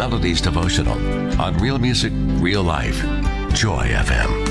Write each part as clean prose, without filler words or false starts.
Melodies Devotional on Real Music, Real Life. Joy FM.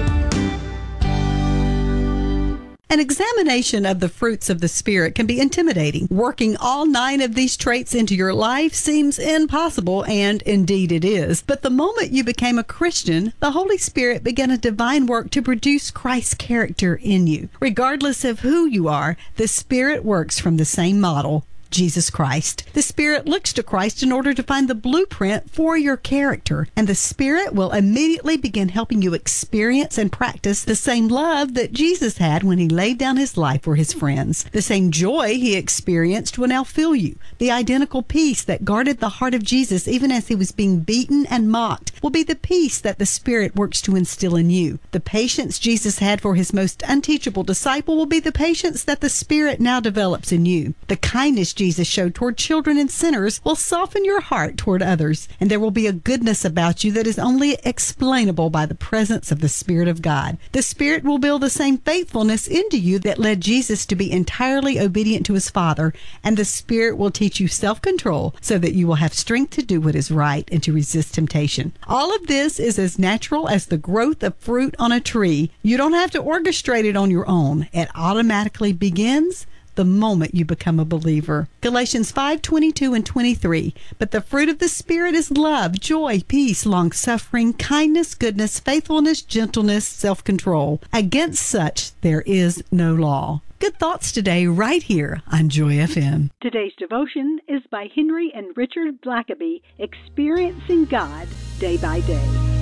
An examination of the fruits of the Spirit can be intimidating. Working all 9 of these traits into your life seems impossible, and indeed it is. But the moment you became a Christian, the Holy Spirit began a divine work to produce Christ's character in you. Regardless of who you are, the Spirit works from the same model: Jesus Christ. The Spirit looks to Christ in order to find the blueprint for your character, and the Spirit will immediately begin helping you experience and practice the same love that Jesus had when he laid down his life for his friends. The same joy he experienced will now fill you. The identical peace that guarded the heart of Jesus even as he was being beaten and mocked will be the peace that the Spirit works to instill in you. The patience Jesus had for his most unteachable disciple will be the patience that the Spirit now develops in you. The kindness Jesus showed toward children and sinners will soften your heart toward others, and there will be a goodness about you that is only explainable by the presence of the Spirit of God. The Spirit will build the same faithfulness into you that led Jesus to be entirely obedient to his Father, and the Spirit will teach you self-control so that you will have strength to do what is right and to resist temptation. All of this is as natural as the growth of fruit on a tree. You don't have to orchestrate it on your own. It automatically begins the moment you become a believer. Galatians 5:22 and 23. But the fruit of the Spirit is love, joy, peace, long-suffering, kindness, goodness, faithfulness, gentleness, self-control. Against such there is no law. Good thoughts today right here on Joy FM. Today's devotion is by Henry and Richard Blackaby, Experiencing God Day by Day.